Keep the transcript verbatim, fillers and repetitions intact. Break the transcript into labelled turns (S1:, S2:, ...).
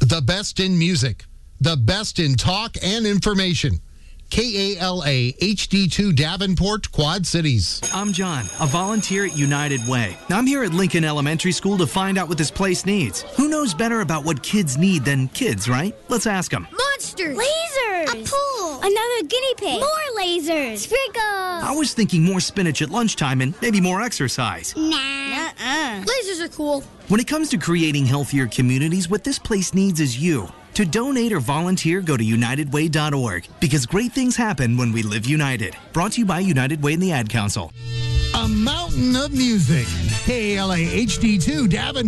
S1: The best in music, the best in talk and information. K A L A H D two Davenport, Quad Cities.
S2: I'm John, a volunteer at United Way. I'm here at Lincoln Elementary School to find out what this place needs. Who knows better about what kids need than kids, right? Let's ask them.
S3: Monsters! Lasers! A pool! Another guinea pig! More lasers! Sprinkles!
S2: I was thinking more spinach at lunchtime and maybe more exercise.
S3: Nah. Uh-uh. Lasers are cool.
S2: When it comes to creating healthier communities, what this place needs is you. To donate or volunteer, go to united way dot org, because great things happen when we live united. Brought to you by United Way and the Ad Council.
S1: A mountain of music. K A L A H D two Davenport.